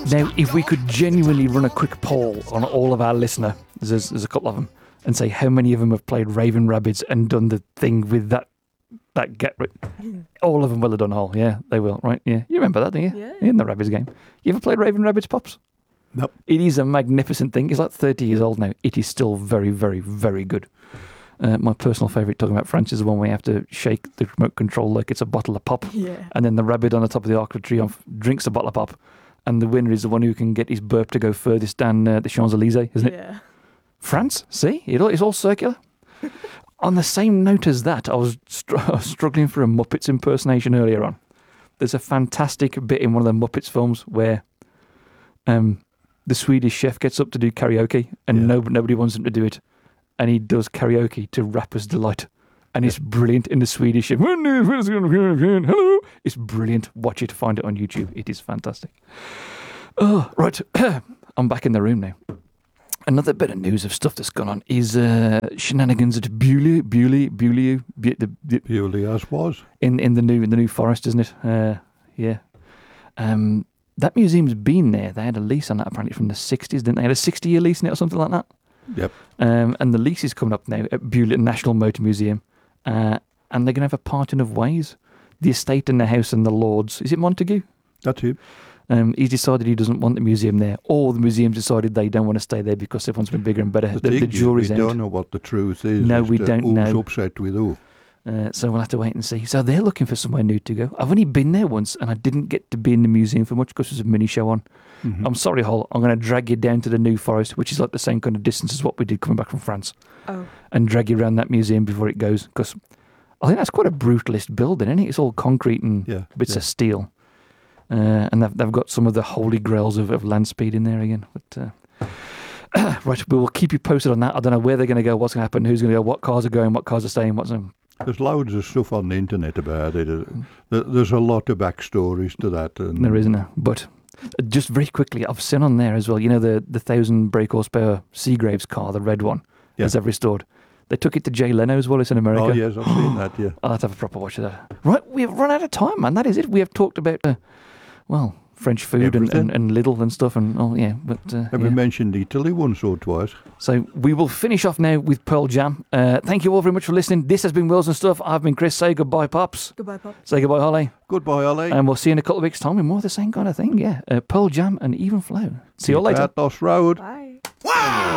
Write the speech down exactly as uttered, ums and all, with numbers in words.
Now, if we could genuinely run a quick poll on all of our listeners, there's, there's a couple of them, and say how many of them have played Raven Rabbids and done the thing with that that get all of them will have done Hole. Yeah, they will, right? Yeah, you remember that, don't you? Yeah. In the Rabbids game. You ever played Raven Rabbids, Pops? Nope. It is a magnificent thing. It's like thirty years old now. It is still very, very, very good. Uh, my personal favourite, talking about France, is the one where you have to shake the remote control like it's a bottle of pop. Yeah. And then the rabbit on the top of the Arc de Triomphe drinks a bottle of pop. And the winner is the one who can get his burp to go furthest down uh, the Champs-Élysées, isn't it? Yeah. France, see? It all, it's all circular. On the same note as that, I was, str- I was struggling for a Muppets impersonation earlier on. There's a fantastic bit in one of the Muppets films where um, the Swedish chef gets up to do karaoke and Yeah. no, nobody wants him to do it. And he does karaoke to Rapper's Delight. And it's brilliant in the Swedish chef. Hello. It's brilliant. Watch it, find it on YouTube. It is fantastic. Oh, right. I'm back in the room now. Another bit of news of stuff that's gone on is uh, shenanigans at Beaulieu, Beaulieu, Beaulieu, Be- the, the, Beaulieu as was. in in the new in the new forest, isn't it? Uh, yeah. Um, that museum's been there. They had a lease on that apparently from the sixties, didn't they? They had a sixty-year lease on it or something like that. Yep. Um, and the lease is coming up now at Beaulieu National Motor Museum, uh, and they're going to have a parting of ways. The estate and the house and the lords. Is it Montague? That's it. Um, he's decided he doesn't want the museum there. Or the museum's decided they don't want to stay there because everyone's been bigger and better. The, The, thing the is, jury's we out. don't know what the truth is. No, as we to don't who's know. upset with who. Uh, so we'll have to wait and see. So they're looking for somewhere new to go. I've only been there once and I didn't get to be in the museum for much because there's a mini show on. Mhm. I'm sorry, Hull. I'm going to drag you down to the New Forest, which is like the same kind of distance as what we did coming back from France, Oh. and drag you around that museum before it goes. Because I think that's quite a brutalist building, isn't it? It's all concrete and Yeah. bits yeah. of steel. Uh, and they've, they've got some of the holy grails of, of land speed in there again. But uh, right, we will keep you posted on that. I don't know where they're going to go, what's going to happen, who's going to go, what cars are going, what cars are staying, what's um, There's loads of stuff on the internet about it. Uh, there- There's a lot of backstories to that. And there isn't there. But uh, just very quickly, I've seen on there as well, you know, the, the thousand brake horsepower Seagraves car, the red one, Yeah. as they've restored. They took it to Jay Leno's Wallace in America. Oh, yes, I've seen that, yeah. I'll have to have a proper watch of that. Right, we've run out of time, man. That is it. We have talked about, uh, well, French food and, Everything. and, and Lidl and stuff. And oh, yeah. But uh, Have yeah. we mentioned Italy once or twice? So we will finish off now with Pearl Jam. Uh, thank you all very much for listening. This has been Wills and Stuff. I've been Chris. Say goodbye, Pops. Goodbye, Pop. Say goodbye, Holly. Goodbye, Ollie. And we'll see you in a couple of weeks' time with more of the same kind of thing. Yeah. Uh, Pearl Jam and Even Flow. See you all later. At Lost Road. Bye. Wow!